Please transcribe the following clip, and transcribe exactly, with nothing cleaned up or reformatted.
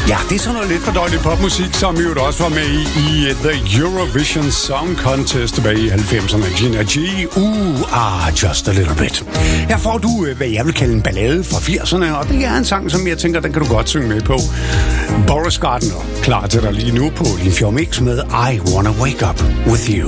Ja, det er sådan noget lidt fordøjelig popmusik, som jo også var med i, i The Eurovision Song Contest tilbage i halvfemserne. Gina G, uh, ah, just a little bit. Her får du, hvad jeg vil kalde en ballade fra firserne, og det er en sang, som jeg tænker, den kan du godt synge med på. Boris Gardner, klar til dig lige nu på Limfjord Mix med I Wanna Wake Up With You.